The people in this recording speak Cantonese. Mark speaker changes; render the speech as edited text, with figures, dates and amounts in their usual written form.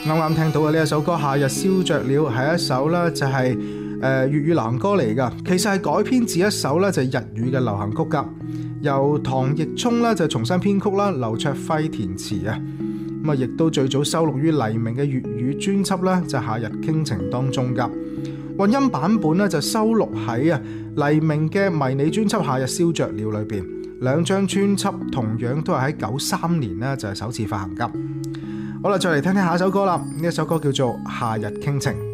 Speaker 1: 啱啱聽到嘅呢一首歌《夏日燒着了》係一首咧就係粵語流行歌嚟㗎，其實係改編自一首咧就係日語嘅流行曲㗎，由唐奕聰咧就重新編曲啦，劉卓輝填詞啊，咁啊亦都最早收錄於黎明嘅粵語專輯咧就係《夏日傾情》當中㗎，混音版本咧就收錄喺黎明嘅迷你專輯《夏日燒着了》裏邊，兩張專輯同樣都係喺93年咧就係首次發行㗎。好啦，再嚟聽聽下一首歌啦，呢一首歌叫做《夏日傾情》。